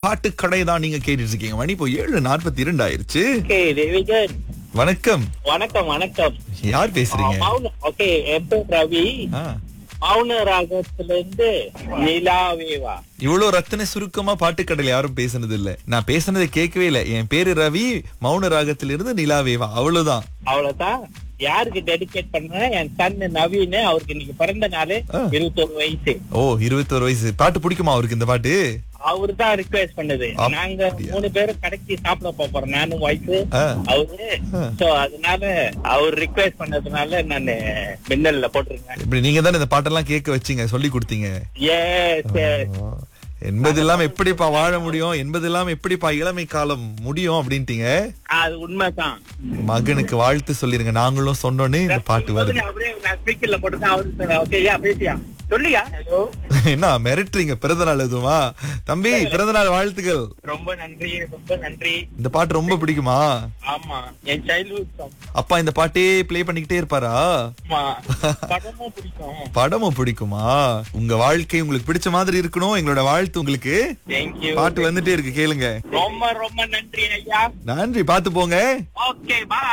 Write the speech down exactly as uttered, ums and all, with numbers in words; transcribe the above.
பாட்டு கடை தான் நீங்க கேட்டுட்டு இருக்கீங்க. மணி இப்போ ஏழு நாற்பத்தி இரண்டு ஆயிருச்சு. Okay, very good. வணக்கம், வணக்கம் வணக்கம். யார் பேசுறீங்க? மௌன ஓகே என் பேர் ரவி. ஆ, மௌன ராகத்துல இருந்து நிலாவேவா. இவ்வளவு ரத்தின சுருக்கமா பாட்டு கடையில யாரும் பேசுனது இல்ல. நான் பேசுனதை கேட்கவே இல்ல. என் பேரு ரவி, மௌன ராகத்திலிருந்து நிலாவேவா, அவ்வளவுதான். அவ்வளவுதான். யாருக்கு டெடிகேட் பண்ண? என் சன் நவீன், அவருக்கு இன்னைக்கு பிறந்த நாள், இருபத்தொரு வயசு. ஓ, இருபத்தோரு வயசு. பாட்டு பிடிக்குமா அவருக்கு இந்த பாட்டு? அவரு தான் ரிக்வெஸ்ட் பண்ணது. அப்படியா? நாங்க மூணு பேரும் கடைக்கு சாப்பிட போறோம், நானும் ஒய்ஃபு ஆ. அவரு. சோ அதனால அவர் ரிக்வெஸ்ட் பண்ணதுனால நான் மின்னல்ல போட்டிருக்கேன். இப்படி நீங்க தானே இந்த பாட்டெல்லாம் கேட்க வச்சீங்க, சொல்லி கொடுத்தீங்க. S S. எண்பது இல்லாம எப்படிப்பா வாழ முடியும், எண்பது இல்லாம எப்படிப்பா இளமை காலம் முடியும் அப்படின்ட்டீங்க. அது உண்மைதான். மகனுக்கு வாழ்த்து சொல்லிருங்க. நாங்களும் சொன்னோன்னே இந்த பாட்டு வருது. அப்படியே நான் ஸ்பீக்கர்ல போட்டுதான் அவரு சொன்னாரு. ஓகேயா, பேசியா சொல்லியா? ஹலோ, என்ன மிரட்டுறீங்க? பிறந்த நாள் எதுவா தம்பி? பிறந்த நாள் வாழ்த்துக்கள். ரொம்ப நன்றி, ரொம்ப நன்றி. இந்த பாட்டு ரொம்ப பிடிக்குமா? ஆமா, என் சைல்ட்ஹுட் சாங். அப்பா இந்த பாட்டே ப்ளே பண்ணிக்கிட்டே இருப்பாரா? ஆமா, படமும் பிடிக்கும். படமும் பிடிக்குமா? உங்க வாழ்க்கை உங்களுக்கு பிடிச்ச மாதிரி இருக்கணும். எங்களோட வாழ்த்து உங்களுக்கு. தேங்க்யூ. பாட்டு வந்துட்டே இருக்கு, கேளுங்க. ரொம்ப ரொம்ப நன்றி ஐயா. நன்றி, பாத்து போங்க. ஓகே, பாய்.